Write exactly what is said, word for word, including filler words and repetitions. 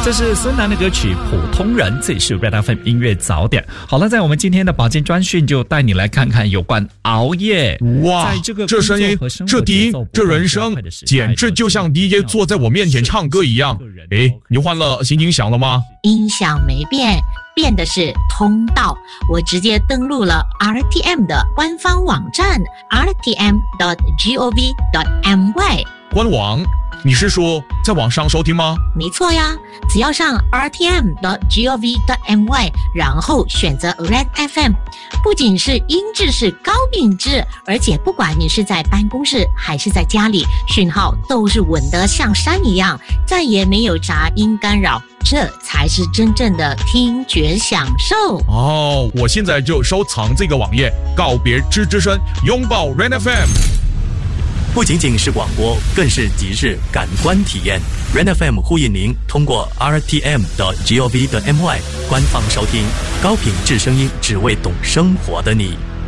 这是孙楠的歌曲《普通人》，这里是 Red F M 音乐早点。好了，在我们今天的保健专讯就带你来看看有关熬夜。 哇， 在这个这声音，这低音，这人声，简直就像 D J 坐在我面前唱歌一样。诶，你换了新音响了吗？ 音响没变，变的是通道。我直接登录了 R T M 的官方网站 r t m dot gov dot my。 官网？你是说在网上收听吗？ 没错呀，只要上 r t m dot gov dot my， 然后选择 Red F M， 不仅是音质是高品质，而且不管你是在办公室还是在家里，讯号都是稳得像山一样，再也没有杂音干扰，这才是真正的听觉享受。 哦，我现在就收藏这个网页，告别吱吱声，拥抱 Red F M。 不仅仅是广播，更是极致感官体验。Red F M 呼吁您通过 r t m dot gov dot my 官方收听高品质声音，只为懂生活的你。